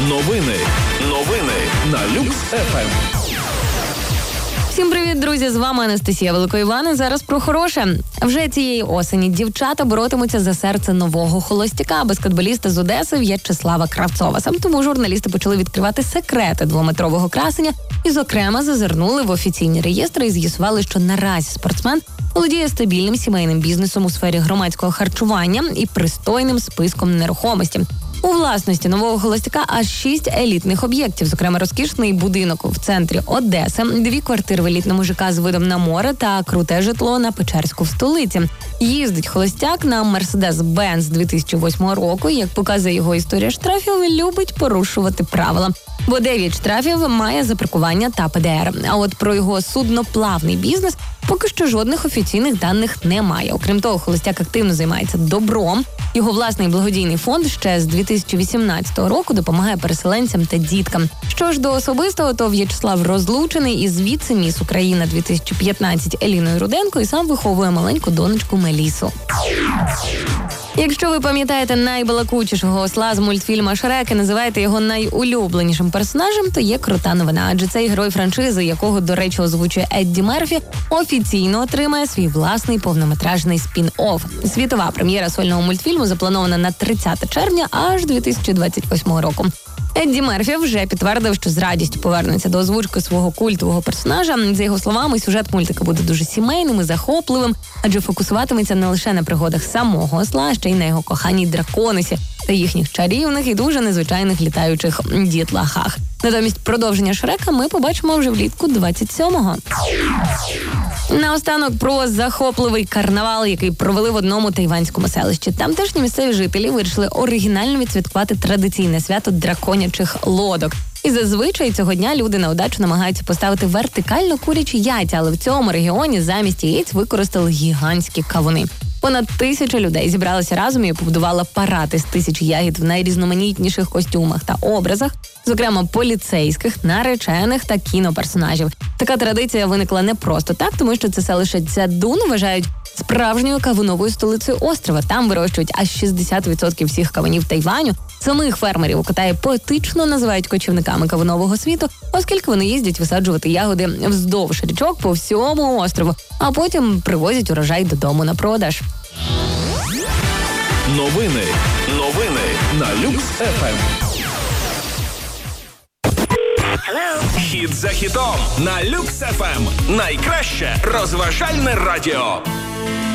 Новини на Люкс ФМ. Всім привіт, друзі! З вами Анастасія Великоїван. Зараз про хороше. Вже цієї осені дівчата боротимуться за серце нового холостяка, баскетболіста з Одеси В'ячеслава Кравцова. Саме тому журналісти почали відкривати секрети двометрового красення і, зокрема, зазирнули в офіційні реєстри і з'ясували, що наразі спортсмен володіє стабільним сімейним бізнесом у сфері громадського харчування і пристойним списком нерухомості. У власності нового холостяка аж 6 елітних об'єктів, зокрема розкішний будинок в центрі Одеси, 2 квартири в елітному ЖК з видом на море та круте житло на Печерську в столиці. Їздить холостяк на Mercedes-Benz 2008 року. Як показує його історія штрафів, любить порушувати правила. Бо 9 штрафів має за паркування та ПДР. А от про його судноплавний бізнес поки що жодних офіційних даних немає. Окрім того, холостяк активно займається добром. Його власний благодійний фонд ще з 2018 року допомагає переселенцям та діткам. Що ж до особистого, то В'ячеслав розлучений із віце-міс Україна 2015 Еліною Руденко і сам виховує маленьку донечку Мелісу. Якщо ви пам'ятаєте найбалакучішого осла з мультфільма «Шрек» і називаєте його найулюбленішим персонажем, то є крута новина. Адже цей герой франшизи, якого, до речі, озвучує Едді Мерфі, офіційно отримає свій власний повнометражний спін-офф. Світова прем'єра сольного мультфільму запланована на 30 червня аж 2028 року. Едді Мерфі вже підтвердив, що з радістю повернеться до озвучки свого культового персонажа. За його словами, сюжет мультика буде дуже сімейним і захопливим, адже фокусуватиметься не лише на пригодах самого осла, а ще й на його коханій драконисі та їхніх чарівних і дуже незвичайних літаючих дітлахах. Натомість продовження Шрека ми побачимо вже влітку 27-го. Наостанок про захопливий карнавал, який провели в одному тайванському селищі. Тамтешні місцеві жителі вирішили оригінально відсвяткувати традиційне свято драконячих лодок. І зазвичай цього дня люди на удачу намагаються поставити вертикально курячі яйця, але в цьому регіоні замість яєць використали гігантські кавуни. Понад 1000 людей зібралися разом і побудували парад із 1000 ягід в найрізноманітніших костюмах та образах, зокрема поліцейських, наречених та кіноперсонажів. Така традиція виникла не просто так, тому що це селище Цзядун вважають справжньою кавуновою столицею острова. Там вирощують аж 60% всіх кавунів Тайваню. Самих фермерів у Китаї поетично називають кочівниками кавунового світу, оскільки вони їздять висаджувати ягоди вздовж річок по всьому острову, а потім привозять урожай додому на продаж. Новини на Люкс ФМ. Хіт за хітом на Люкс ФМ. Найкраще розважальне радіо.